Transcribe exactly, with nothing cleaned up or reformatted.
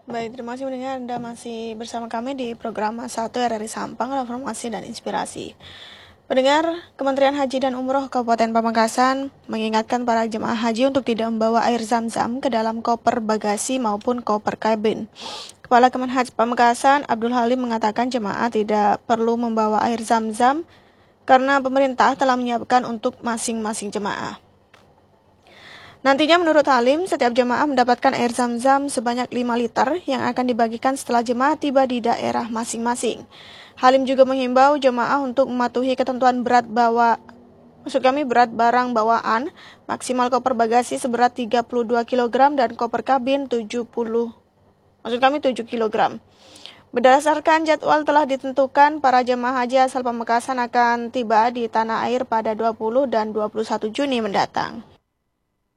Baik, terima kasih mendengar. Anda masih bersama kami di program satu R R I Sampang, Reformasi dan Inspirasi. Pendengar, Kementerian Haji dan Umroh Kabupaten Pamekasan mengingatkan para jemaah haji untuk tidak membawa air zam-zam ke dalam koper bagasi maupun koper kabin. Kepala Kemenhaj Pamekasan, Abdul Halim, mengatakan jemaah tidak perlu membawa air zam-zam karena pemerintah telah menyiapkan untuk masing-masing jemaah. Nantinya menurut Halim, setiap jemaah mendapatkan air zam-zam sebanyak lima liter yang akan dibagikan setelah jemaah tiba di daerah masing-masing. Halim juga menghimbau jemaah untuk mematuhi ketentuan berat bawa maksud kami berat barang bawaan, maksimal koper bagasi seberat tiga puluh dua kilogram dan koper kabin tujuh puluh maksud kami tujuh kilogram. Berdasarkan jadwal telah ditentukan, para jemaah haji asal Pamekasan akan tiba di tanah air pada dua puluh dan dua puluh satu Juni mendatang.